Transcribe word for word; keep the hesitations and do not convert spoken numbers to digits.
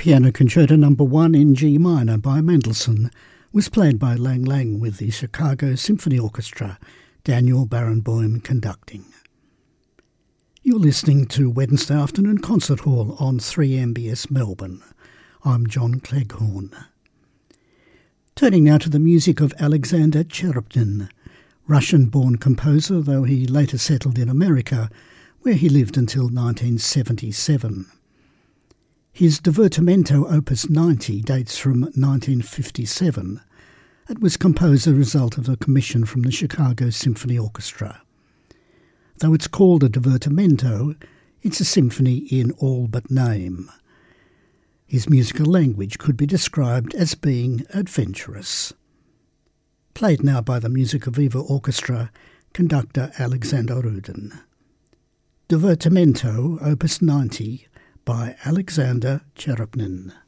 Piano Concerto Number one in G minor by Mendelssohn was played by Lang Lang with the Chicago Symphony Orchestra, Daniel Barenboim conducting. You're listening to Wednesday Afternoon Concert Hall on three M B S Melbourne. I'm John Cleghorn. Turning now to the music of Alexander Cherepnin, Russian-born composer, though he later settled in America, where he lived until nineteen seventy-seven. His Divertimento Opus ninety dates from nineteen fifty-seven. It was composed as a result of a commission from the Chicago Symphony Orchestra. Though it's called a divertimento, it's a symphony in all but name. His musical language could be described as being adventurous. Played now by the Musica Viva Orchestra, conductor Alexander Rudin. Divertimento Opus ninety by Alexander Cherepnin.